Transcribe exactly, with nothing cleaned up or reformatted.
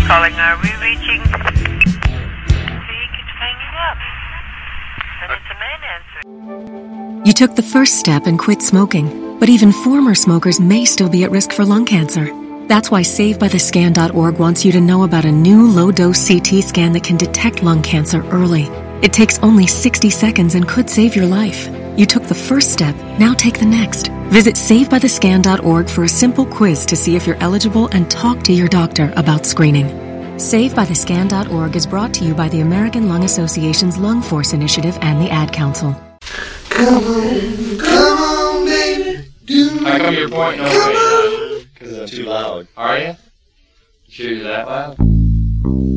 calling. Are we reaching? He keeps hanging up. And it's a man answering. You took the first step and quit smoking, but even former smokers may still be at risk for lung cancer. That's why save by the scan dot org wants you to know about a new low-dose C T scan that can detect lung cancer early. It takes only sixty seconds and could save your life. You took the first step, now take the next. Visit save by the scan dot org for a simple quiz to see if you're eligible and talk to your doctor about screening. save by the scan dot org is brought to you by the American Lung Association's Lung Force Initiative and the Ad Council. Come on, come on, baby. Do How come you're pointing over me? Because I'm too loud. Are you? You sure you're that loud?